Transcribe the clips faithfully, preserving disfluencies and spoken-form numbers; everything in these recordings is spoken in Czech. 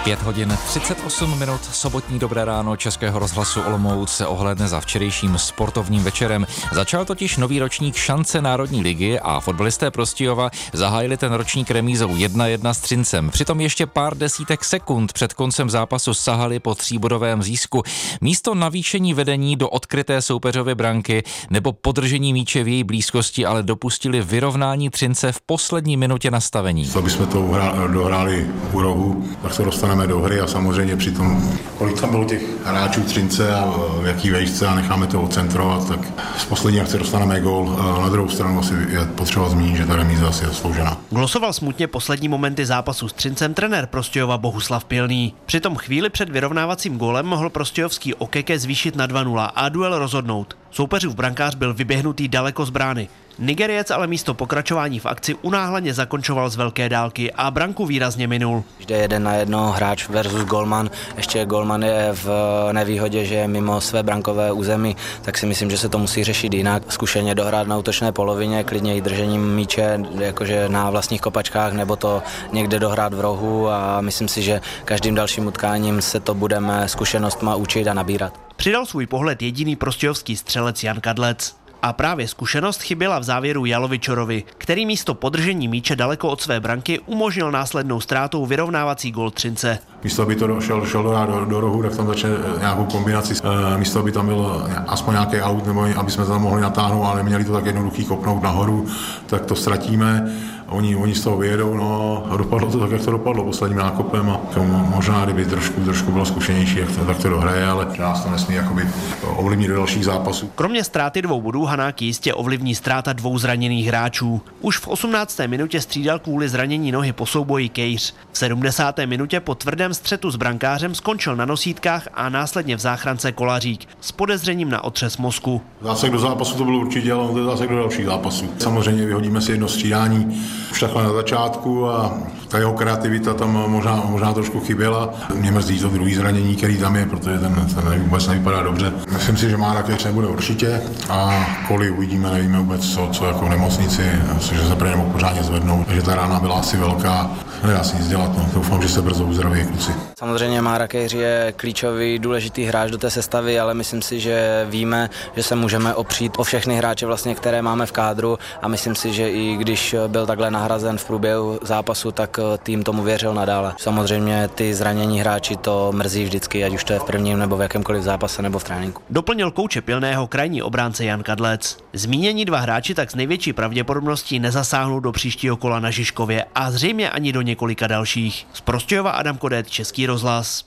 Pět hodin třicet osm minut, sobotní dobré ráno Českého rozhlasu Olomouc se ohlédne za včerejším sportovním večerem. Začal totiž nový ročník šance Národní ligy a fotbalisté Prostějova zahájili ten ročník remízou jedna jedna s Třincem. Přitom ještě pár desítek sekund před koncem zápasu sahali po tříbodovém získu. Místo navýšení vedení do odkryté soupeřovy branky nebo podržení míče v její blízkosti ale dopustili vyrovnání Třince v poslední minutě nastavení. Co bychom to dohráli u rohu, tak se dostaneme do hry a samozřejmě při tom, kolik tam bylo těch hráčů Třince a v jaký vejšce a necháme to odcentrovat, tak z poslední akce dostaneme gól. Na druhou stranu asi je potřeba zmínit, že ta remíza asi je zasloužená. Glosoval smutně poslední momenty zápasu s Třincem trenér Prostějova Bohuslav Pilný. Přitom chvíli před vyrovnávacím gólem mohl prostějovský Okeke zvýšit na dva nula a duel rozhodnout. Soupeřův brankář byl vyběhnutý daleko z brány. Nigeriec ale místo pokračování v akci unáhleně zakončoval z velké dálky a branku výrazně minul. Jde jeden na jedno, hráč versus golman. Ještě golman je v nevýhodě, že je mimo své brankové území, tak si myslím, že se to musí řešit jinak. Zkušeně dohrát na útočné polovině, klidně i držením míče, jakože na vlastních kopačkách, nebo to někde dohrát v rohu a myslím si, že každým dalším utkáním se to budeme zkušenostma učit a nabírat. Přidal svůj pohled jediný prostějovský střelec Jan Kadlec. A právě zkušenost chyběla v závěru Jalovi Čorovi, který místo podržení míče daleko od své branky umožnil následnou ztrátou vyrovnávací gól Třince. Místo, aby to šel, šel do, do, do rohu, tak tam začne nějakou kombinaci. E, místo, aby tam byl aspoň nějaký aut, nebo aby jsme tam mohli natáhnout, ale neměli to tak jednoduchý kopnout nahoru, tak to ztratíme. Oni, oni z toho vyjedou, no a dopadlo to tak, jak to dopadlo posledním nákopem a možná, kdyby trošku, trošku bylo zkušenější, jak to, tak to dohraje, ale nás to nesmí jakoby ovlivnit do dalších zápasů. Kromě ztráty dvou bodů Hanáky jistě ovlivní ztráta dvou zraněných hráčů. Už v osmnácté minutě střídal kvůli zranění nohy po souboji Kejř. V sedmdesáté minutě po tvrdém střetu s brankářem skončil na nosítkách a následně v záchrance Kolařík s podezřením na otřes mozku. Zásek do zápasu to bylo určitě, ale to je zásek do dalších zápasů. Samozřejmě vyhodíme si jedno střídání už takhle na začátku a ta jeho kreativita tam možná, možná trošku chyběla. Mě mrzí to druhý zranění, který tam je, protože ten, ten vůbec nevypadá dobře. Myslím si, že má také nebude určitě a Koli uvidíme, nevíme vůbec co, co jako v nemocnici, že se prý nemohl pořádně zvednout, takže ta rána byla asi velká. Nedá se nic dělat, no. Doufám, že se brzo uzdraví kluci. Samozřejmě Mára Kejř je klíčový, důležitý hráč do té sestavy, ale myslím si, že víme, že se můžeme opřít o všechny hráče, vlastně, které máme v kádru a myslím si, že i když byl takhle nahrazen v průběhu zápasu, tak tým tomu věřil nadále. Samozřejmě ty zranění hráči to mrzí vždycky, ať už to je v prvním nebo v jakémkoliv zápase nebo v tréninku. Doplnil kouče Pilného krajní obránce Jan Kadlec. Zmínění dva hráči tak s největší pravděpodobností nezasáhnou do příštího kola na Žižkově a zřejmě ani do několika dalších. Z Prostějova Adam Kodet, Český rozhlas.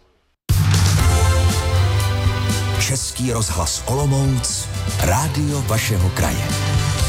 Český rozhlas Olomouc, rádio vašeho kraje.